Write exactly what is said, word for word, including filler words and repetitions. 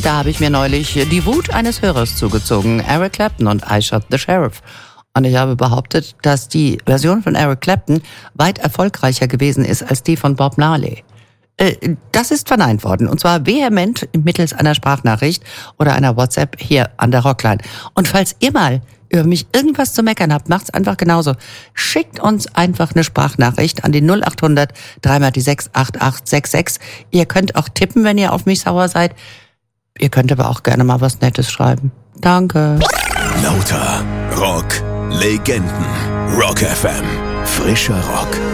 da habe ich mir neulich die Wut eines Hörers zugezogen. Eric Clapton und I Shot the Sheriff. Und ich habe behauptet, dass die Version von Eric Clapton weit erfolgreicher gewesen ist als die von Bob Marley. Äh, das ist verneint worden. Und zwar vehement mittels einer Sprachnachricht oder einer WhatsApp hier an der Rockline. Und falls ihr mal über mich irgendwas zu meckern habt, macht's einfach genauso. Schickt uns einfach eine Sprachnachricht an die null acht hundert drei mal die sechs acht acht sechs sechs. Ihr könnt auch tippen, wenn ihr auf mich sauer seid. Ihr könnt aber auch gerne mal was Nettes schreiben. Danke. Lauter Rock Legenden. Rock F M. Frischer Rock.